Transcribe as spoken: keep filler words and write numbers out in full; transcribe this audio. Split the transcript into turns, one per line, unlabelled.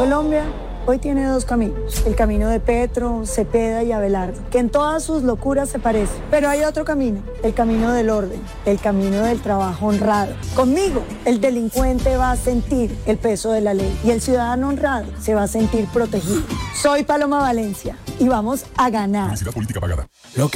Colombia hoy tiene dos caminos, el camino de Petro, Cepeda y Abelardo, que en todas sus locuras se parecen. Pero hay otro camino, el camino del orden, el camino del trabajo honrado. Conmigo, el delincuente va a sentir el peso de la ley y el ciudadano honrado se va a sentir protegido. Soy Paloma Valencia y vamos a ganar.
Publicidad política pagada.
Lo que